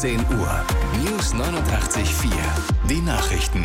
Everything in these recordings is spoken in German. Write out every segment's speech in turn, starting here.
10 Uhr. News 89.4. Die Nachrichten.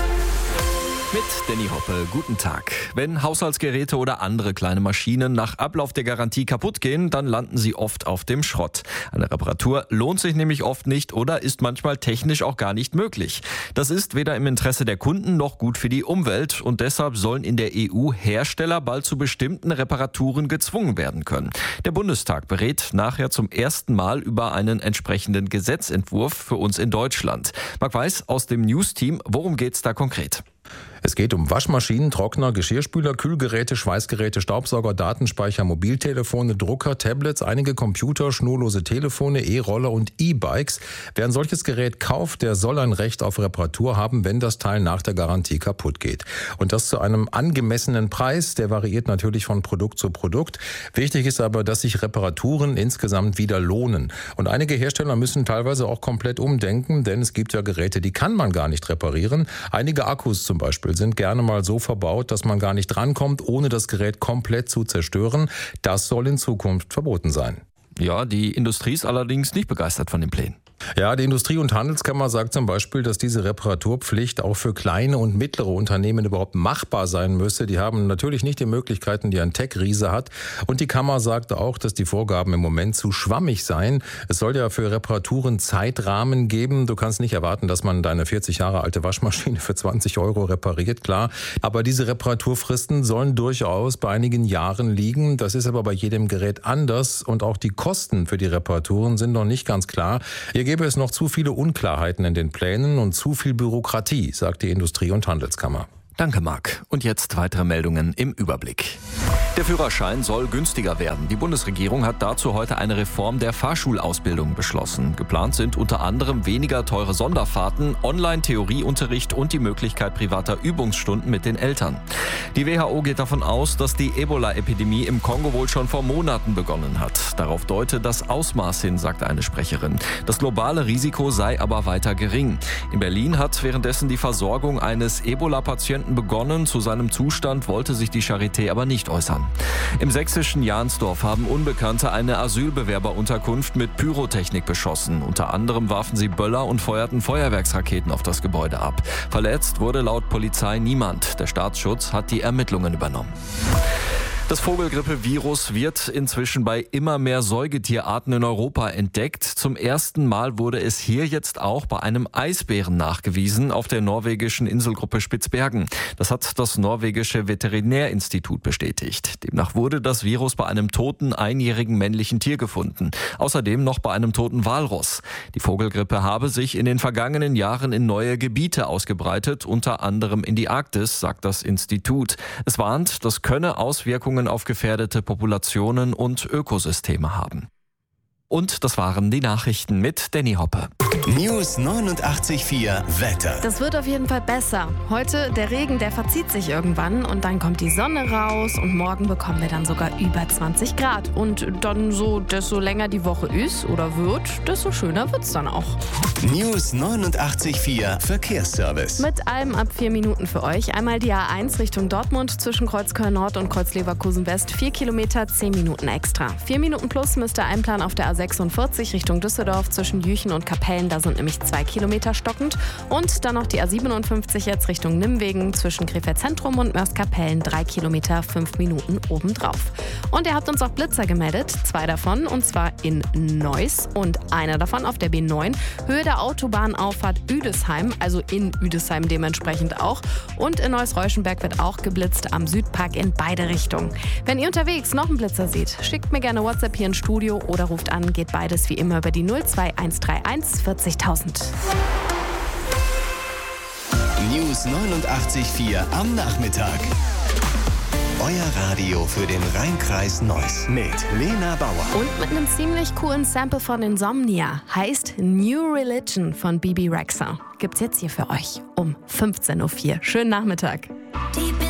Mit Danny Hoppe, guten Tag. Wenn Haushaltsgeräte oder andere kleine Maschinen nach Ablauf der Garantie kaputt gehen, dann landen sie oft auf dem Schrott. Eine Reparatur lohnt sich nämlich oft nicht oder ist manchmal technisch auch gar nicht möglich. Das ist weder im Interesse der Kunden noch gut für die Umwelt und deshalb sollen in der EU Hersteller bald zu bestimmten Reparaturen gezwungen werden können. Der Bundestag berät nachher zum ersten Mal über einen entsprechenden Gesetzentwurf für uns in Deutschland. Marc Weiß aus dem News-Team, worum geht's da konkret? Es geht um Waschmaschinen, Trockner, Geschirrspüler, Kühlgeräte, Schweißgeräte, Staubsauger, Datenspeicher, Mobiltelefone, Drucker, Tablets, einige Computer, schnurlose Telefone, E-Roller und E-Bikes. Wer ein solches Gerät kauft, der soll ein Recht auf Reparatur haben, wenn das Teil nach der Garantie kaputt geht. Und das zu einem angemessenen Preis, der variiert natürlich von Produkt zu Produkt. Wichtig ist aber, dass sich Reparaturen insgesamt wieder lohnen. Und einige Hersteller müssen teilweise auch komplett umdenken, denn es gibt ja Geräte, die kann man gar nicht reparieren. Einige Akkus zum Beispiel sind gerne mal so verbaut, dass man gar nicht drankommt, ohne das Gerät komplett zu zerstören. Das soll in Zukunft verboten sein. Ja, die Industrie ist allerdings nicht begeistert von den Plänen. Ja, die Industrie- und Handelskammer sagt zum Beispiel, dass diese Reparaturpflicht auch für kleine und mittlere Unternehmen überhaupt machbar sein müsse. Die haben natürlich nicht die Möglichkeiten, die ein Tech-Riese hat. Und die Kammer sagt auch, dass die Vorgaben im Moment zu schwammig seien. Es soll ja für Reparaturen Zeitrahmen geben. Du kannst nicht erwarten, dass man deine 40 Jahre alte Waschmaschine für 20 € repariert, klar. Aber diese Reparaturfristen sollen durchaus bei einigen Jahren liegen. Das ist aber bei jedem Gerät anders. Und auch die Kosten für die Reparaturen sind noch nicht ganz klar. Hier gäbe es noch zu viele Unklarheiten in den Plänen und zu viel Bürokratie, sagt die Industrie- und Handelskammer. Danke, Marc. Und jetzt weitere Meldungen im Überblick. Der Führerschein soll günstiger werden. Die Bundesregierung hat dazu heute eine Reform der Fahrschulausbildung beschlossen. Geplant sind unter anderem weniger teure Sonderfahrten, Online-Theorieunterricht und die Möglichkeit privater Übungsstunden mit den Eltern. Die WHO geht davon aus, dass die Ebola-Epidemie im Kongo wohl schon vor Monaten begonnen hat. Darauf deute das Ausmaß hin, sagte eine Sprecherin. Das globale Risiko sei aber weiter gering. In Berlin hat währenddessen die Versorgung eines Ebola-Patienten begonnen. Zu seinem Zustand wollte sich die Charité aber nicht äußern. Im sächsischen Jahnsdorf haben Unbekannte eine Asylbewerberunterkunft mit Pyrotechnik beschossen. Unter anderem warfen sie Böller und feuerten Feuerwerksraketen auf das Gebäude ab. Verletzt wurde laut Polizei niemand. Der Staatsschutz hat die Ermittlungen übernommen. Das Vogelgrippevirus wird inzwischen bei immer mehr Säugetierarten in Europa entdeckt. Zum ersten Mal wurde es hier jetzt auch bei einem Eisbären nachgewiesen auf der norwegischen Inselgruppe Spitzbergen. Das hat das norwegische Veterinärinstitut bestätigt. Demnach wurde das Virus bei einem toten einjährigen männlichen Tier gefunden. Außerdem noch bei einem toten Walross. Die Vogelgrippe habe sich in den vergangenen Jahren in neue Gebiete ausgebreitet, unter anderem in die Arktis, sagt das Institut. Es warnt, das könne Auswirkungen auf gefährdete Populationen und Ökosysteme haben. Und das waren die Nachrichten mit Danny Hoppe. News 89.4 Wetter. Das wird auf jeden Fall besser. Heute, der Regen, der verzieht sich irgendwann und dann kommt die Sonne raus und morgen bekommen wir dann sogar über 20 Grad. Und dann so, desto länger die Woche ist oder wird, desto schöner wird's dann auch. News 89.4 Verkehrsservice. Mit allem ab 4 Minuten für euch. Einmal die A1 Richtung Dortmund zwischen Kreuzköln Nord und Kreuz-Leverkusen West. 4 Kilometer, 10 Minuten extra. 4 Minuten plus müsst ihr einplanen auf der A46 Richtung Düsseldorf zwischen Jüchen und Kapellen. Da sind nämlich 2 Kilometer stockend. Und dann noch die A57 jetzt Richtung Nimwegen zwischen Krefeld Zentrum und Mörs-Kapellen. 3 Kilometer, 5 Minuten obendrauf. Und ihr habt uns auch Blitzer gemeldet. 2 davon, und zwar in Neuss und einer davon auf der B9. Höhe der Autobahnauffahrt Üdesheim, also in Üdesheim dementsprechend auch. Und in Neuss-Reuschenberg wird auch geblitzt am Südpark in beide Richtungen. Wenn ihr unterwegs noch einen Blitzer seht, schickt mir gerne WhatsApp hier ins Studio oder ruft an. Geht beides wie immer über die 02131 40.000. News 89.4 am Nachmittag. Euer Radio für den Rhein-Kreis Neuss mit Lena Bauer. Und mit einem ziemlich coolen Sample von Insomnia. Heißt New Religion von Bibi Rexha. Gibt's jetzt hier für euch um 15.04 Uhr. Schönen Nachmittag.